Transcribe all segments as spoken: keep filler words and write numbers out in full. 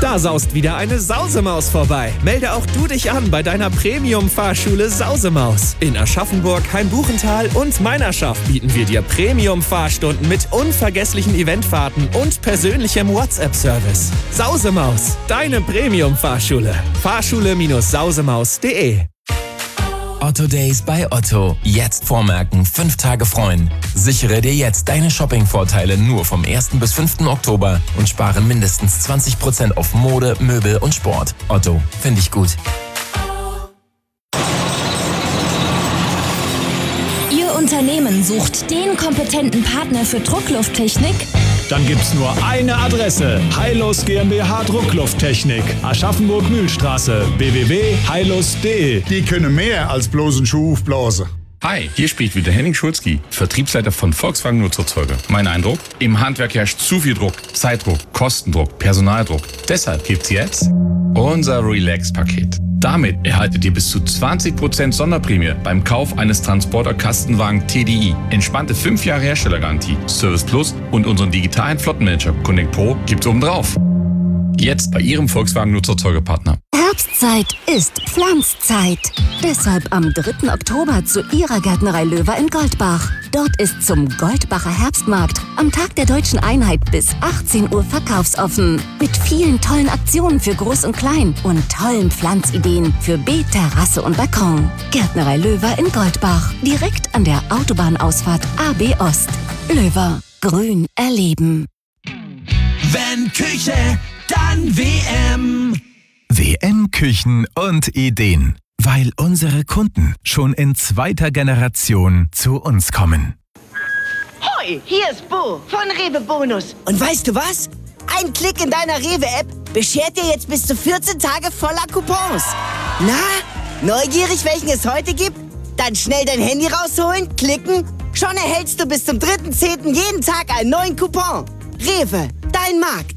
Da saust wieder eine Sausemaus vorbei. Melde auch du dich an bei deiner Premium-Fahrschule Sausemaus. In Aschaffenburg, Heimbuchental und Meinerschaft bieten wir dir Premium-Fahrstunden mit unvergesslichen Eventfahrten und persönlichem WhatsApp-Service. Sausemaus, deine Premium-Fahrschule. Fahrschule-sausemaus punkt de. Otto Days bei Otto. Jetzt vormerken, fünf Tage freuen. Sichere dir jetzt deine Shopping-Vorteile nur vom ersten bis fünften Oktober und spare mindestens zwanzig Prozent auf Mode, Möbel und Sport. Otto, finde ich gut. Ihr Unternehmen sucht den kompetenten Partner für Drucklufttechnik? Dann gibt's nur eine Adresse. Heilos GmbH Drucklufttechnik. Aschaffenburg-Mühlstraße. w w w punkt heilos punkt de. Die können mehr als bloß einen Schuh aufblasen. Hi, hier spricht wieder Henning Schulzki, Vertriebsleiter von Volkswagen Nutzerzeuger. Mein Eindruck? Im Handwerk herrscht zu viel Druck. Zeitdruck, Kostendruck, Personaldruck. Deshalb gibt's jetzt unser Relax-Paket. Damit erhaltet ihr bis zu zwanzig Prozent Sonderprämie beim Kauf eines Transporter-Kastenwagen T D I. Entspannte fünf Jahre Herstellergarantie, Service Plus und unseren digitalen Flottenmanager Connect Pro gibt's obendrauf. Jetzt bei Ihrem Volkswagen Nutzerzeugerpartner. Herbstzeit ist Pflanzzeit. Deshalb am dritten Oktober zu Ihrer Gärtnerei Löwer in Goldbach. Dort ist zum Goldbacher Herbstmarkt am Tag der Deutschen Einheit bis achtzehn Uhr verkaufsoffen. Mit vielen tollen Aktionen für Groß und Klein und tollen Pflanzideen für Beet, Terrasse und Balkon. Gärtnerei Löwer in Goldbach. Direkt an der Autobahnausfahrt A B Ost. Löwer. Grün erleben. Wenn Küche, dann W M. W M-Küchen und Ideen. Weil unsere Kunden schon in zweiter Generation zu uns kommen. Hoi, hier ist Bo von Rewe Bonus. Und weißt du was? Ein Klick in deiner Rewe-App beschert dir jetzt bis zu vierzehn Tage voller Coupons. Na, neugierig, welchen es heute gibt? Dann schnell dein Handy rausholen, klicken. Schon erhältst du bis zum dritten zehnten jeden Tag einen neuen Coupon. Rewe, dein Markt.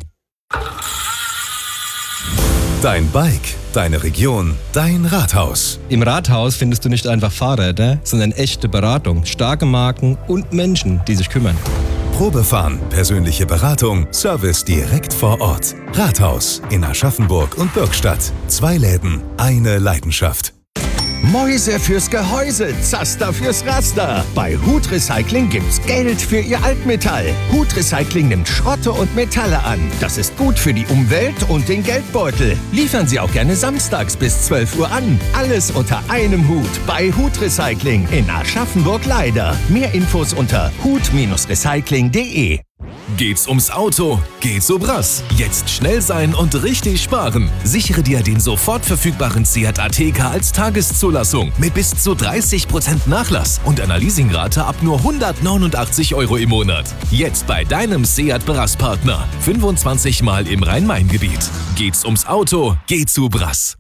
Dein Bike, deine Region, dein Rathaus. Im Rathaus findest du nicht einfach Fahrräder, sondern echte Beratung, starke Marken und Menschen, die sich kümmern. Probefahren, persönliche Beratung, Service direkt vor Ort. Rathaus in Aschaffenburg und Bürgstadt. Zwei Läden, eine Leidenschaft. Mäuse fürs Gehäuse, Zaster fürs Raster. Bei Hut Recycling gibt's Geld für Ihr Altmetall. Hut Recycling nimmt Schrotte und Metalle an. Das ist gut für die Umwelt und den Geldbeutel. Liefern Sie auch gerne samstags bis zwölf Uhr an. Alles unter einem Hut bei Hut Recycling in Aschaffenburg-Leider. Mehr Infos unter hut recycling punkt de. Geht's ums Auto? Geht's so Brass. Jetzt schnell sein und richtig sparen. Sichere dir den sofort verfügbaren Seat Ateca als Tageszulassung mit bis zu dreißig Prozent Nachlass und einer Leasingrate ab nur hundertneunundachtzig Euro im Monat. Jetzt bei deinem Seat Brass-Partner. fünfundzwanzig Mal im Rhein-Main-Gebiet. Geht's ums Auto? Geht's zu Brass.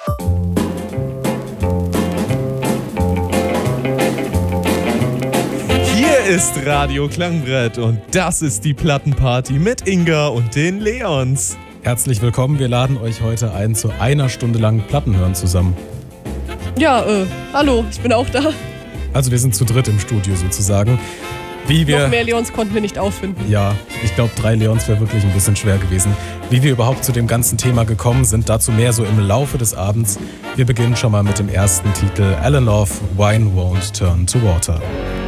Hier ist Radio Klangbrett und das ist die Plattenparty mit Inga und den Leons. Herzlich willkommen, wir laden euch heute ein zu einer Stunde lang Platten hören zusammen. Ja, äh, hallo, ich bin auch da. Also wir sind zu dritt im Studio sozusagen. Wie wir, Noch mehr Leons konnten wir nicht auffinden. Ja, ich glaube drei Leons wäre wirklich ein bisschen schwer gewesen. Wie wir überhaupt zu dem ganzen Thema gekommen sind, dazu mehr so im Laufe des Abends. Wir beginnen schon mal mit dem ersten Titel, Alan Love, Wine Won't Turn to Water.